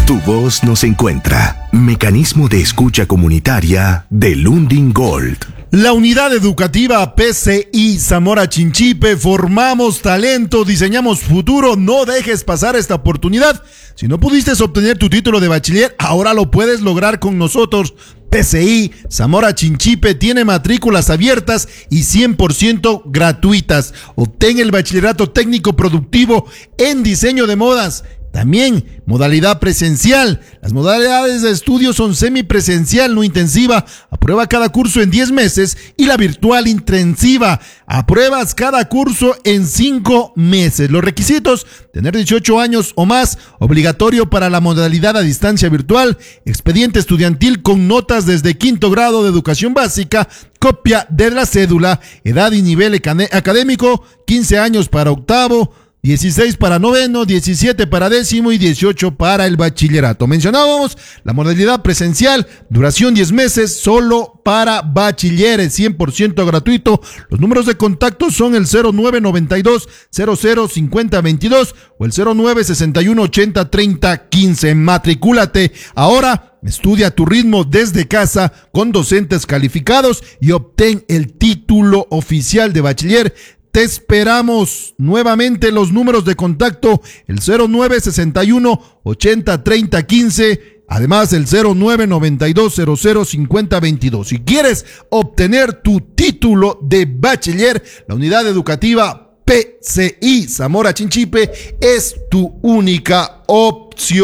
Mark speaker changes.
Speaker 1: Tu voz nos encuentra. Mecanismo de escucha comunitaria de Lundin Gold.
Speaker 2: La unidad educativa PCI Zamora Chinchipe, formamos talento, diseñamos futuro. No dejes pasar esta oportunidad. Si no pudiste obtener tu título de bachiller, ahora lo puedes lograr con nosotros. PCI Zamora Chinchipe tiene matrículas abiertas y 100% gratuitas. Obtén el bachillerato técnico productivo en diseño de modas. También modalidad presencial. Las modalidades de estudio son semipresencial, no intensiva. Aprueba cada curso en 10 meses y la virtual intensiva. Apruebas cada curso en 5 meses. Los requisitos: tener 18 años o más, obligatorio para la modalidad a distancia virtual, expediente estudiantil con notas desde 5º grado de educación básica, copia de la cédula, edad y nivel académico, 15 años para octavo, 16 para noveno, 17 para décimo y 18 para el bachillerato. Mencionábamos la modalidad presencial, duración 10 meses, solo para bachilleres, 100% gratuito. Los números de contacto son el 0992 00 50 22 o el 0961 80 30 15. Matricúlate ahora. Estudia a tu ritmo desde casa con docentes calificados y obtén el título oficial de bachiller. Te esperamos. Nuevamente los números de contacto: el 0961 80 30 15, además el 0992 00 50 22. Si quieres obtener tu título de bachiller, la unidad educativa PCI Zamora Chinchipe es tu única opción.